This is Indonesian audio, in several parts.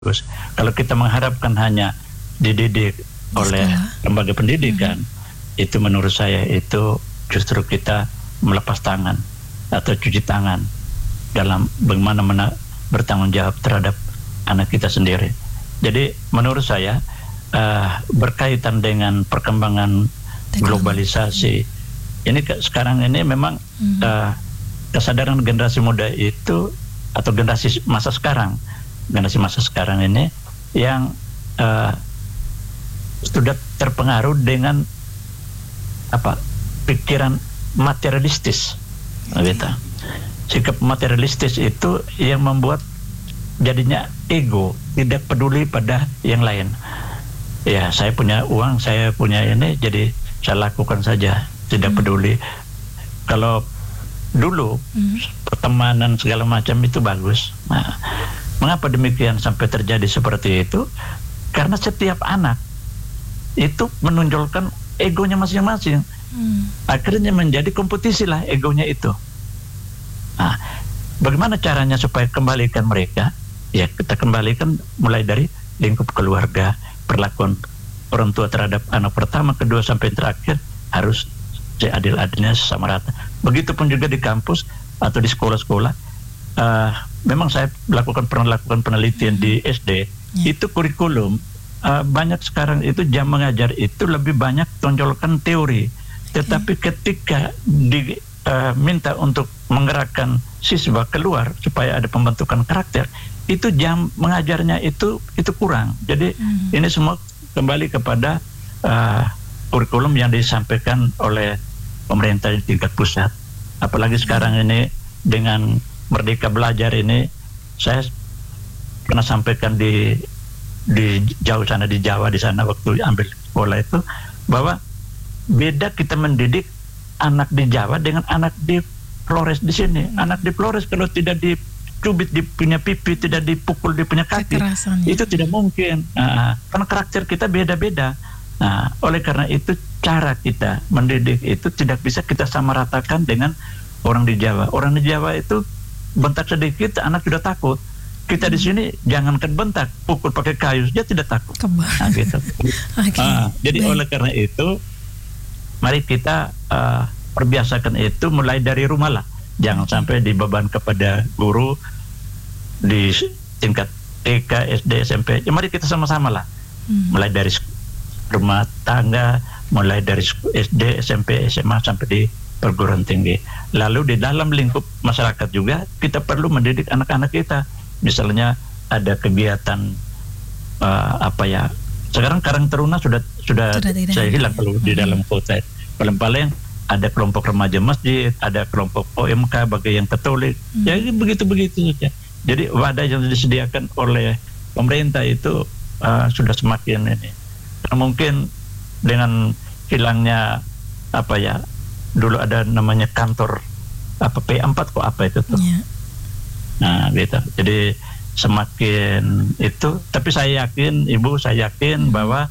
bagus. Kalau kita mengharapkan hanya dididik oleh lembaga pendidikan, itu menurut saya itu justru kita melepas tangan atau cuci tangan dalam bagaimana bertanggung jawab terhadap anak kita sendiri. Jadi menurut saya berkaitan dengan perkembangan globalisasi ini sekarang ini memang kesadaran generasi muda itu atau generasi masa sekarang ini yang sudah terpengaruh dengan pikiran materialistis, gitu. Sikap materialistis itu yang membuat jadinya ego, tidak peduli pada yang lain. Ya, saya punya uang, saya punya ini, jadi saya lakukan saja, tidak peduli. Kalau dulu pertemanan segala macam itu bagus. Nah, mengapa demikian sampai terjadi seperti itu? Karena setiap anak itu menonjolkan egonya masing-masing. Akhirnya menjadi kompetisi lah egonya itu. Nah, bagaimana caranya supaya kembalikan mereka? Ya, kita kembalikan mulai dari lingkup keluarga, perlakuan orang tua terhadap anak pertama, kedua sampai terakhir harus seadil-adilnya, sama rata. Begitupun juga di kampus atau di sekolah-sekolah. Memang saya pernah lakukan penelitian di SD. Itu kurikulum banyak sekarang itu jam mengajar itu lebih banyak tonjolkan teori. Tetapi ketika diminta untuk menggerakkan siswa keluar supaya ada pembentukan karakter, itu jam mengajarnya itu kurang. Jadi ini semua kembali kepada kurikulum yang disampaikan oleh pemerintah di tingkat pusat. Apalagi sekarang ini dengan Merdeka Belajar ini, saya pernah sampaikan di jauh sana di Jawa, di sana waktu ambil sekolah itu, bahwa beda kita mendidik anak di Jawa dengan anak di Flores di sini. Anak di Flores kalau tidak dicubit di punya pipi, tidak dipukul di punya kaki, itu tidak mungkin. Karena karakter kita beda-beda. Nah, oleh karena itu cara kita mendidik itu tidak bisa kita samaratakan dengan orang di Jawa. Orang di Jawa itu bentak sedikit anak sudah takut. Kita di sini jangankan bentak, pukul pakai kayu dia tidak takut. Nah, gitu. Jadi oleh karena itu mari kita perbiasakan itu mulai dari rumah lah. Jangan sampai dibeban kepada guru di tingkat TK, SD, SMP. Ya, mari kita sama-sama lah. Mulai dari rumah tangga, mulai dari SD, SMP, SMA sampai di perguruan tinggi. Lalu di dalam lingkup masyarakat juga kita perlu mendidik anak-anak kita. Misalnya ada kegiatan sekarang Karang Taruna sudah saya hilang kalau di dalam kota. Paling ada kelompok remaja masjid, ada kelompok OMK bagi yang Katolik. Ya begitu-begitu saja. Jadi wadah yang disediakan oleh pemerintah itu sudah semakin ini. Mungkin dengan hilangnya dulu ada namanya kantor P4 kok itu tuh. Nah, gitu. Jadi semakin itu, tapi saya yakin bahwa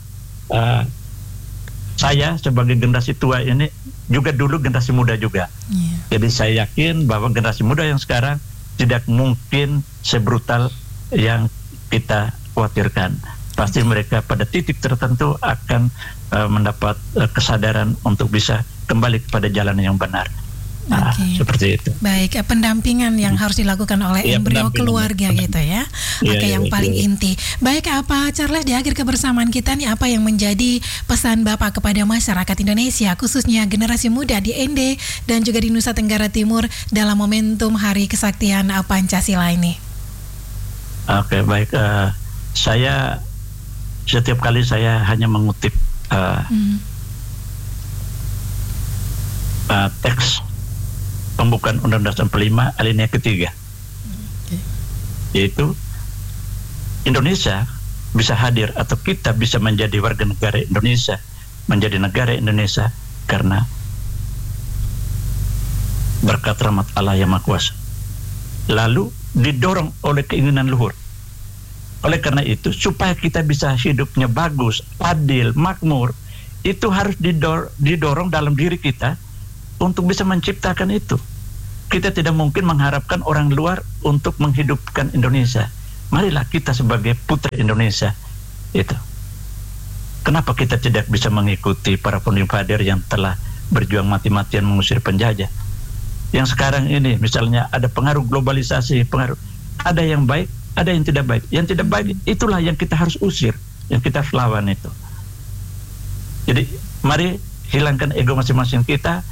saya sebagai generasi tua ini juga dulu generasi muda juga. Jadi saya yakin bahwa generasi muda yang sekarang tidak mungkin sebrutal yang kita khawatirkan. Pasti mereka pada titik tertentu akan mendapat kesadaran untuk bisa kembali kepada jalan yang benar. Seperti itu. Baik, pendampingan yang harus dilakukan oleh embrio keluarga gitu ya. Yang paling inti. Baik, Charles, di akhir kebersamaan kita nih, apa yang menjadi pesan Bapak kepada masyarakat Indonesia, khususnya generasi muda di ND dan juga di Nusa Tenggara Timur dalam momentum Hari Kesaktian Pancasila ini? Baik. Saya setiap kali saya hanya mengutip teks pembukaan Undang-Undang 45 alinea ketiga, yaitu Indonesia bisa hadir atau kita bisa menjadi warga negara Indonesia, menjadi negara Indonesia karena berkat rahmat Allah yang Maha Kuasa. Lalu didorong oleh keinginan luhur. Oleh karena itu, supaya kita bisa hidupnya bagus, adil, makmur, itu harus didorong dalam diri kita untuk bisa menciptakan itu. Kita tidak mungkin mengharapkan orang luar untuk menghidupkan Indonesia. marilah kita sebagai putra Indonesia itu. Kenapa kita tidak bisa mengikuti para founding father yang telah berjuang mati-matian mengusir penjajah? Yang sekarang ini misalnya ada pengaruh globalisasi, ada yang baik, ada yang tidak baik. Yang tidak baik itulah yang kita harus usir, yang kita harus lawan itu. Jadi mari hilangkan ego masing-masing kita,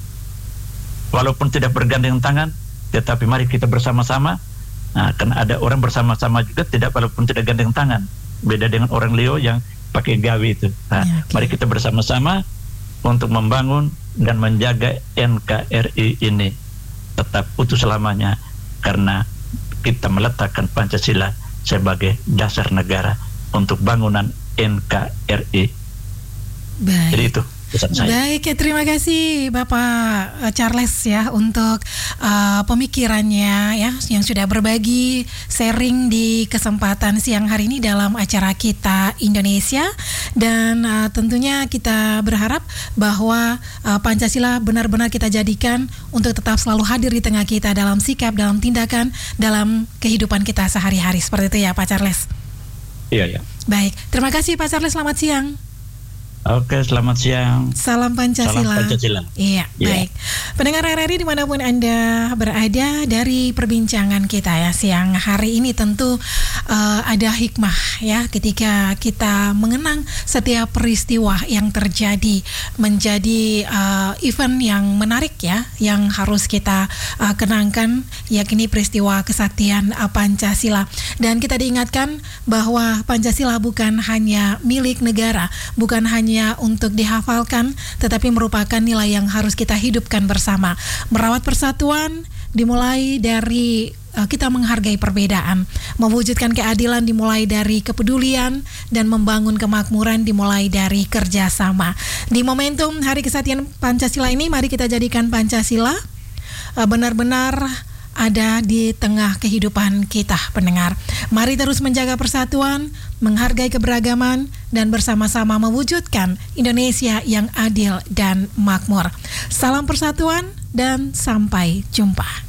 walaupun tidak bergandeng tangan, tetapi mari kita bersama-sama. Nah, kan ada orang bersama-sama juga walaupun tidak gandeng tangan. Beda dengan orang Leo yang pakai gawe itu. Nah, mari kita bersama-sama untuk membangun dan menjaga NKRI ini tetap utuh selamanya, karena kita meletakkan Pancasila sebagai dasar negara untuk bangunan NKRI. Baik. Jadi itu pesan saya. Baik, terima kasih Bapak Charles ya untuk pemikirannya ya yang sudah berbagi sharing di kesempatan siang hari ini dalam acara Kita Indonesia, dan tentunya kita berharap bahwa Pancasila benar-benar kita jadikan untuk tetap selalu hadir di tengah kita dalam sikap, dalam tindakan, dalam kehidupan kita sehari-hari, seperti itu ya Pak Charles. Iya ya. Baik, terima kasih Pak Charles, selamat siang. Oke, selamat siang. Salam Pancasila. Salam Pancasila. Iya, baik. Pendengar RRI dimanapun Anda berada, dari perbincangan kita ya siang hari ini tentu ada hikmah ya ketika kita mengenang setiap peristiwa yang terjadi menjadi event yang menarik ya, yang harus kita kenangkan, yakni peristiwa kesaktian Pancasila. Dan kita diingatkan bahwa Pancasila bukan hanya milik negara, bukan hanya untuk dihafalkan, tetapi merupakan nilai yang harus kita hidupkan bersama. Merawat persatuan dimulai dari kita menghargai perbedaan, mewujudkan keadilan dimulai dari kepedulian, dan membangun kemakmuran dimulai dari kerjasama. Di momentum Hari Kesaktian Pancasila ini, mari kita jadikan Pancasila benar-benar ada di tengah kehidupan kita, pendengar. Mari terus menjaga persatuan, menghargai keberagaman, dan bersama-sama mewujudkan Indonesia yang adil dan makmur. Salam persatuan dan sampai jumpa.